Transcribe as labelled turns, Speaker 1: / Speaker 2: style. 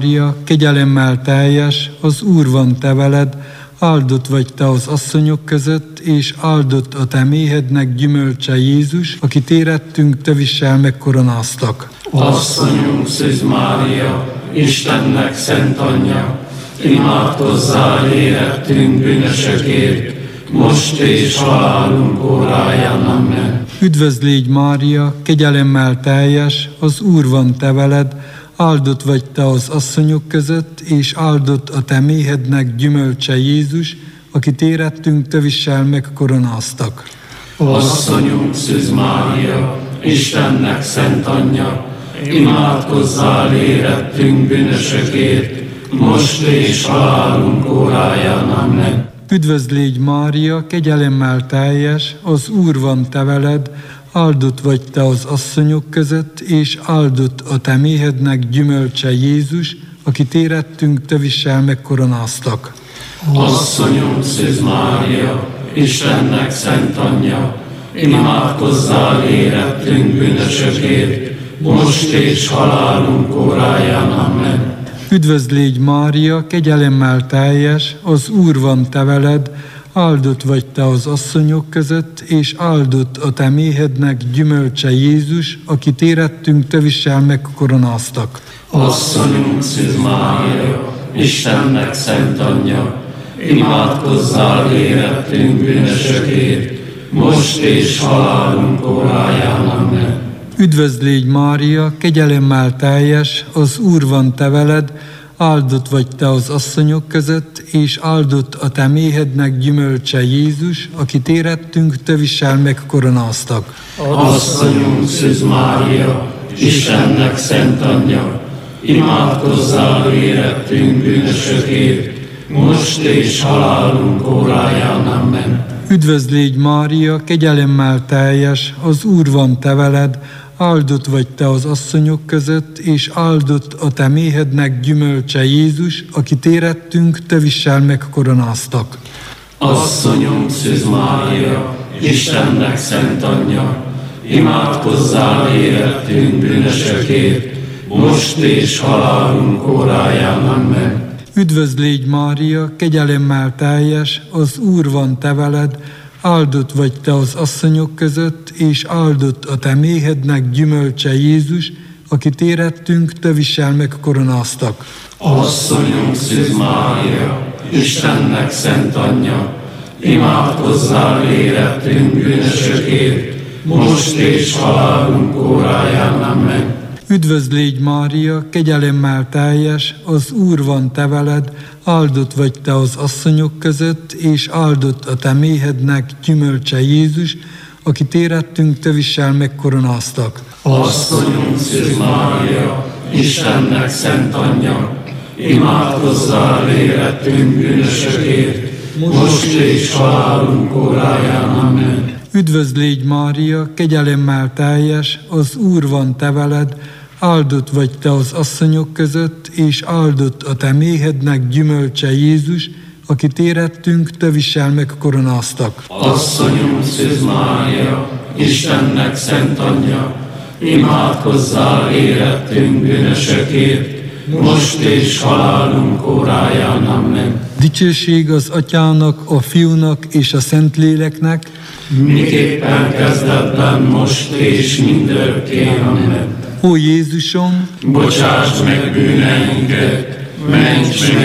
Speaker 1: Mária, kegyelemmel teljes, az Úr van te veled, áldott vagy te az asszonyok között, és áldott a te méhednek gyümölcse Jézus, akit érettünk tövissel megkoronáztak.
Speaker 2: Asszonyunk Szűz Mária, Istennek szent anyja, imádkozzál érettünk bűnösökért, most és halálunk óráján. Amen.
Speaker 1: Üdvözl légy Mária, kegyelemmel teljes, az Úr van te veled, áldott vagy te az asszonyok között, és áldott a te méhednek gyümölcse Jézus, akit érettünk tövissel megkoronáztak.
Speaker 2: Asszonyunk Szűz Mária, Istennek szent anyja, imádkozzál érettünk bűnösökért, most és halálunk óráján. Amen.
Speaker 1: Üdvözl légy Mária, kegyelemmel teljes, az Úr van te veled, áldott vagy te az asszonyok között, és áldott a te méhednek gyümölcse Jézus, akit érettünk tövissel megkoronáztak.
Speaker 2: Asszonyunk Szűz Mária, Istennek szent anyja, imádkozzál érettünk bűnösökért, most és halálunk óráján. Amen.
Speaker 1: Üdvözl légy Mária, kegyelemmel teljes, az Úr van te veled, áldott vagy te az asszonyok között, és áldott a te méhednek gyümölcse Jézus, akit érettünk tövissel megkoronáztak.
Speaker 2: Asszonyunk Szűz Mária, Istennek szent anyja, imádkozzál érettünk bűnösökért, most és halálunk óráján. Amen.
Speaker 1: Üdvözl légy Mária, kegyelemmel teljes, az Úr van te veled, áldott vagy te az asszonyok között, és áldott a te méhednek gyümölcse Jézus, akit érettünk tövissel megkoronáztak.
Speaker 2: Asszonyunk Szűz Mária, Istennek szent anyja, imádkozzál érettünk bűnösökért, most és halálunk óráján. Amen.
Speaker 1: Üdvözl légy Mária, kegyelemmel teljes, az Úr van te veled, áldott vagy te az asszonyok között, és áldott a te méhednek gyümölcse Jézus, akit érettünk tövissel megkoronáztak.
Speaker 2: Asszonyunk Szűz Mária, Istennek szent anyja, imádkozzál érettünk bűnösökért, most és halálunk óráján. Amen.
Speaker 1: Üdvözl légy Mária, kegyelemmel teljes, az Úr van te veled, áldott vagy te az asszonyok között, és áldott a te méhednek gyümölcse Jézus, akit érettünk tövissel megkoronáztak.
Speaker 2: Asszonyunk Szűz Mária, Istennek szent anyja, imádkozzál érettünk bűnösökért, most és halálunk óráján. Amen.
Speaker 1: Üdvözl légy Mária, kegyelemmel teljes, az Úr van te veled, áldott vagy te az asszonyok között, és áldott a te méhednek gyümölcse Jézus, akit érettünk tövissel megkoronáztak.
Speaker 2: Asszonyunk Szűz Mária, Istennek szent anyja, imádkozzál érettünk bűnösökért, most és halálunk óráján. Amen.
Speaker 1: Üdvözl légy Mária, kegyelemmel teljes, az Úr van te veled, áldott vagy te az asszonyok között, és áldott a te méhednek gyümölcse Jézus, akit érettünk tövissel megkoronáztak.
Speaker 2: Asszonyunk Szűz Mária, Istennek szent anyja, imádkozzál érettünk bűnösökért, most és halálunk óráján. Amen.
Speaker 1: Dicsőség az Atyának, a Fiúnak és a Szentléleknek,
Speaker 2: miképpen kezdetben, most és mindörökké. Amen.
Speaker 1: Ó Jézusom,
Speaker 2: Bocsásd meg bűneinket, ments meg